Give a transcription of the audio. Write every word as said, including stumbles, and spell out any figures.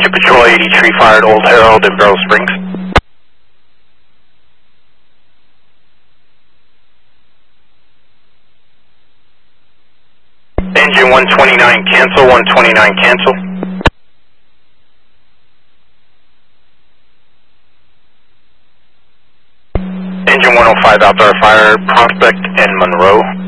to Patrol eighty-three fired Old Herald in Barrel Springs. Engine one twenty-nine cancel, one twenty-nine cancel. Engine one oh five outdoor fire, Prospect and Monroe.